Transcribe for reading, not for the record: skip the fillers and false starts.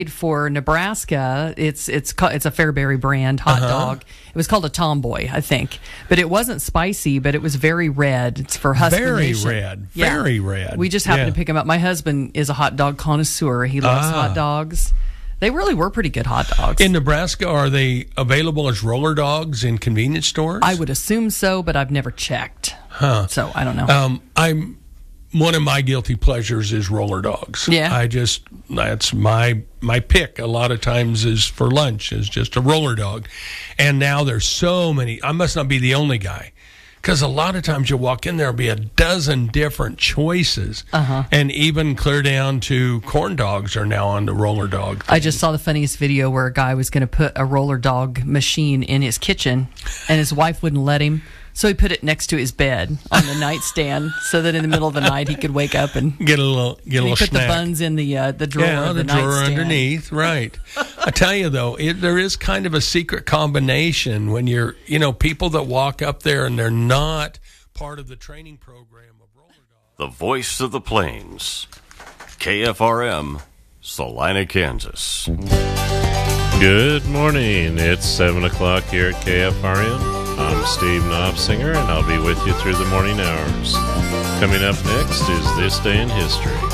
for Nebraska. It's a Fairbury brand hot dog. It was called a Tomboy, I think, but it wasn't spicy, but it was very red. It's for Husker Very Nation. red. Yeah. Very red. We just happened to pick them up. My husband is a hot dog connoisseur. He loves hot dogs. They really were pretty good hot dogs. In Nebraska, are they available as roller dogs in convenience stores? I would assume so, but I've never checked. So I don't know. One of my guilty pleasures is roller dogs. Yeah. That's my pick a lot of times is for lunch, is just a roller dog. And now there's so many. I must not be the only guy. Because a lot of times you walk in, there'll be a dozen different choices. And even clear down to corn dogs are now on the roller dog thing. I just saw the funniest video where a guy was going to put a roller dog machine in his kitchen, and his wife wouldn't let him. So he put it next to his bed on the nightstand, so that in the middle of the night he could wake up and get a little he put snack. The buns in the drawer. Yeah, of the nightstand. drawer underneath, right? I tell you though, there is kind of a secret combination when you're, people that walk up there and they're not part of the training program of roller dogs. The voice of the plains, KFRM, Salina, Kansas. Good morning. It's 7 o'clock here at KFRM. I'm Steve Knopfsinger, and I'll be with you through the morning hours. Coming up next is This Day in History.